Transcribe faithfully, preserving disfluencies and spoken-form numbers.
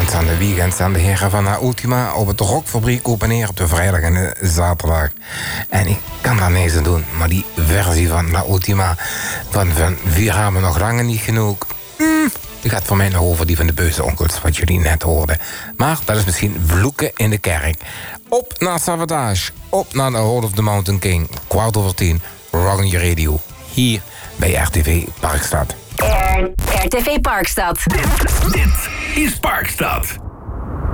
aanstaande weekend staan de heren van La Ultima op het Rockfabriek open neer op de vrijdag en de zaterdag. En ik kan daar niks aan doen, maar die versie van La Ultima van, van vier hebben nog lang niet genoeg. Mm, die gaat voor mij nog over die van de Beuze Onkels, wat jullie net hoorden. Maar dat is misschien vloeken in de kerk. Op naar Savatage, op naar de Hall of the Mountain King, kwart over tien, Rock on Your Radio, hier bij R T V Parkstad. R T V Parkstad. Dit, dit is Parkstad.